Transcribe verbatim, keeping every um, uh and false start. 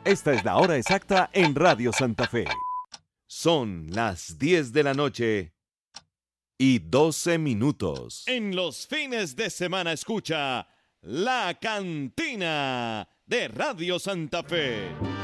Esta es la hora exacta en Radio Santa Fe. Son las diez de la noche y doce minutos. En los fines de semana escucha La Cantina de Radio Santa Fe.